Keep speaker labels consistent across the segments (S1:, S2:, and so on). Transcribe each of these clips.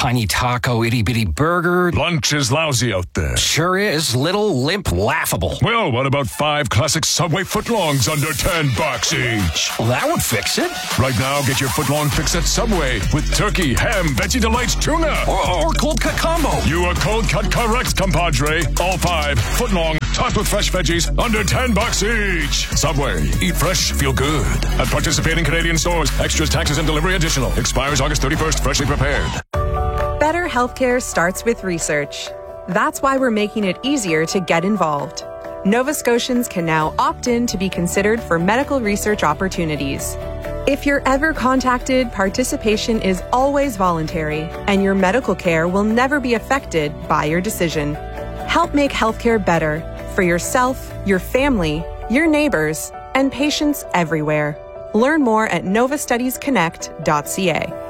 S1: tiny taco, itty-bitty burger.
S2: Lunch is lousy out there.
S1: Sure is. Little, limp, laughable.
S2: Well, what about 5 classic Subway footlongs under $10 each?
S1: Well, that would fix it.
S2: Right now, get your footlong fix at Subway with turkey, ham, veggie delights, tuna.
S1: Or cold cut combo.
S2: You are cold cut correct, compadre. All 5 footlong, topped with fresh veggies, under $10 each. Subway. Eat fresh, feel good. At participating Canadian stores. Extras, taxes, and delivery additional. Expires August 31st. Freshly prepared.
S3: Better healthcare starts with research. That's why we're making it easier to get involved. Nova Scotians can now opt in to be considered for medical research opportunities. If you're ever contacted, participation is always voluntary, and your medical care will never be affected by your decision. Help make healthcare better for yourself, your family, your neighbors, and patients everywhere. Learn more at novastudiesconnect.ca.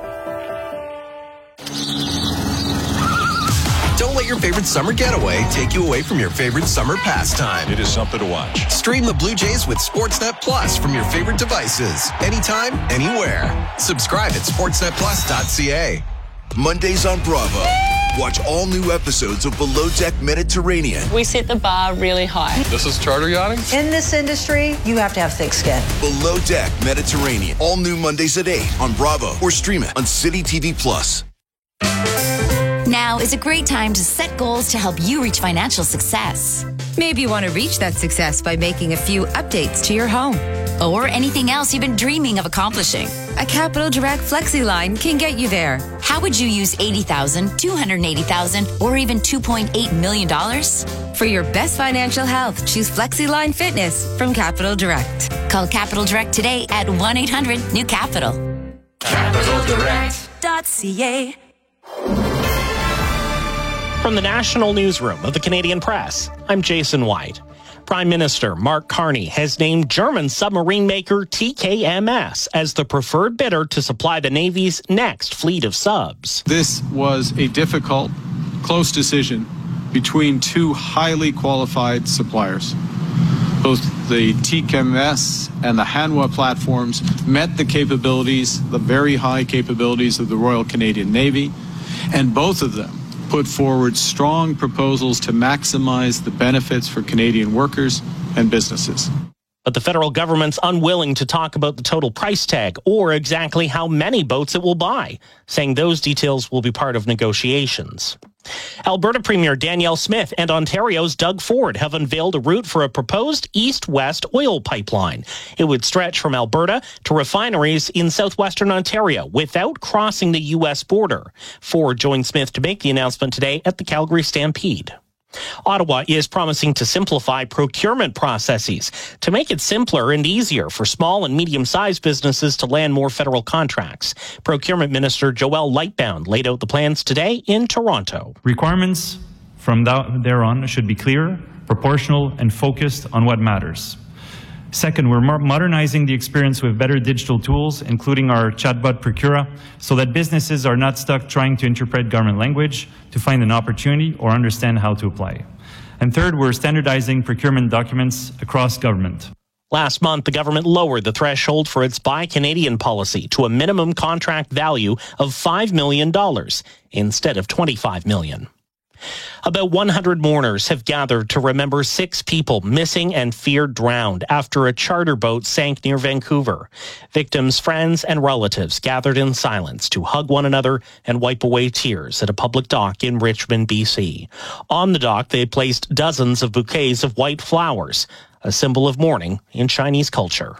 S4: Don't let your favorite summer getaway take you away from your favorite summer pastime.
S2: It is something to watch.
S4: Stream the Blue Jays with Sportsnet Plus from your favorite devices. Anytime, anywhere. Subscribe at sportsnetplus.ca.
S5: Mondays on Bravo. Watch all new episodes of Below Deck Mediterranean.
S6: We set the bar really high.
S2: This is charter yachting?
S7: In this industry, you have to have thick skin.
S5: Below Deck Mediterranean. All new Mondays at 8 on Bravo or stream it on City TV Plus.
S8: Now is a great time to set goals to help you reach financial success.
S9: Maybe you want to reach that success by making a few updates to your home.
S8: Or anything else you've been dreaming of accomplishing.
S9: A Capital Direct FlexiLine can get you there.
S8: How would you use $80,000, $280,000, or even $2.8 million?
S9: For your best financial health, choose FlexiLine Fitness from Capital Direct.
S8: Call Capital Direct today at 1-800-NEW-CAPITAL.
S10: CapitalDirect.ca.
S11: From the National Newsroom of the Canadian Press, I'm Jason White. Prime Minister Mark Carney has named German submarine maker TKMS as the preferred bidder to supply the Navy's next fleet of subs.
S12: This was a difficult, close decision between 2 highly qualified suppliers. Both the TKMS and the Hanwha platforms met the capabilities, the very high capabilities of the Royal Canadian Navy, and both of them put forward strong proposals to maximize the benefits for Canadian workers and businesses.
S11: But the federal government's unwilling to talk about the total price tag or exactly how many boats it will buy, saying those details will be part of negotiations. Alberta Premier Danielle Smith and Ontario's Doug Ford have unveiled a route for a proposed east-west oil pipeline. It would stretch from Alberta to refineries in southwestern Ontario without crossing the U.S. border. Ford joined Smith to make the announcement today at the Calgary Stampede. Ottawa is promising to simplify procurement processes to make it simpler and easier for small and medium-sized businesses to land more federal contracts. Procurement Minister Joelle Lightbound laid out the plans today in Toronto.
S13: Requirements from thereon should be clear, proportional, and focused on what matters. Second, we're modernizing the experience with better digital tools, including our chatbot Procura, so that businesses are not stuck trying to interpret government language to find an opportunity or understand how to apply. And third, we're standardizing procurement documents across government.
S11: Last month, the government lowered the threshold for its Buy Canadian policy to a minimum contract value of $5 million instead of $25 million. About 100 mourners have gathered to remember 6 people missing and feared drowned after a charter boat sank near Vancouver. Victims' friends and relatives gathered in silence to hug one another and wipe away tears at a public dock in Richmond, BC. On the dock, they placed dozens of bouquets of white flowers, a symbol of mourning in Chinese culture.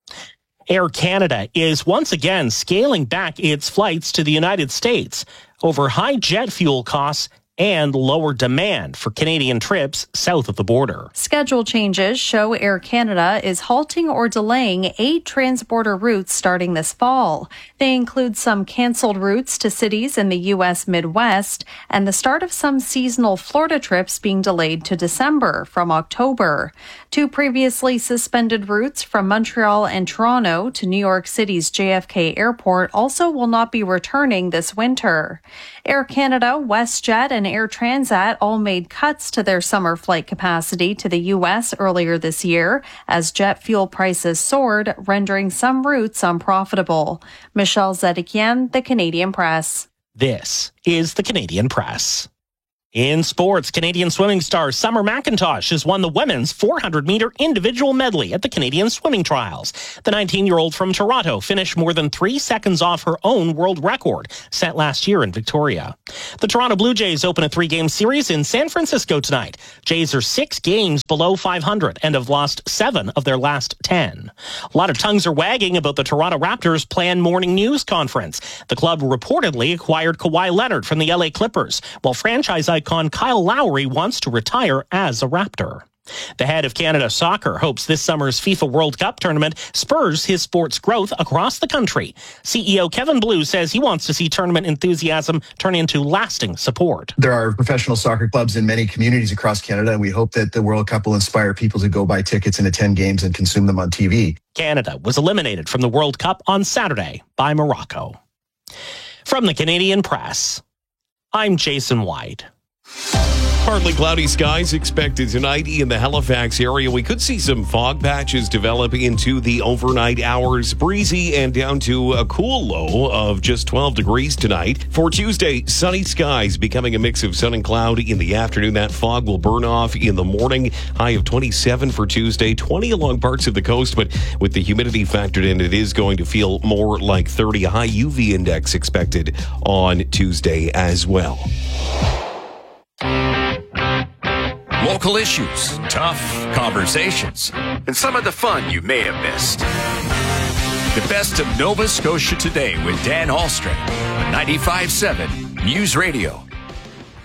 S11: Air Canada is once again scaling back its flights to the United States over high jet fuel costs and lower demand for Canadian trips south of the border.
S14: Schedule changes show Air Canada is halting or delaying 8 transborder routes starting this fall. They include some canceled routes to cities in the U.S. Midwest and the start of some seasonal Florida trips being delayed to December from October. 2 previously suspended routes from Montreal and Toronto to New York City's JFK Airport also will not be returning this winter. Air Canada, WestJet, and Air Transat all made cuts to their summer flight capacity to the U.S. earlier this year as jet fuel prices soared, rendering some routes unprofitable. Michelle Zedekian, The Canadian Press.
S11: This is the Canadian Press. In sports, Canadian swimming star Summer McIntosh has won the women's 400-meter individual medley at the Canadian Swimming Trials. The 19-year-old from Toronto finished more than 3 seconds off her own world record, set last year in Victoria. The Toronto Blue Jays open a 3-game series in San Francisco tonight. Jays are 6 games below 500 and have lost 7 of their last 10. A lot of tongues are wagging about the Toronto Raptors' planned morning news conference. The club reportedly acquired Kawhi Leonard from the LA Clippers, while franchise icon Kyle Lowry wants to retire as a Raptor. The head of Canada Soccer hopes this summer's FIFA World Cup tournament spurs his sports growth across the country. CEO Kevin Blue says he wants to see tournament enthusiasm turn into lasting support.
S10: There are professional soccer clubs in many communities across Canada, and we hope that the World Cup will inspire people to go buy tickets and attend games and consume them on TV.
S11: Canada was eliminated from the World Cup on Saturday by Morocco. From the Canadian Press, I'm Jason White.
S15: Partly cloudy skies expected tonight in the Halifax area. We could see some fog patches develop into the overnight hours. Breezy and down to a cool low of just 12 degrees tonight. For Tuesday, sunny skies becoming a mix of sun and cloud in the afternoon. That fog will burn off in the morning. High of 27 for Tuesday, 20 along parts of the coast, but with the humidity factored in, it is going to feel more like 30. A high UV index expected on Tuesday as well.
S1: Local issues, tough conversations, and some of the fun you may have missed. The best of Nova Scotia Today with Dan Ahlstrom on 95.7 News Radio.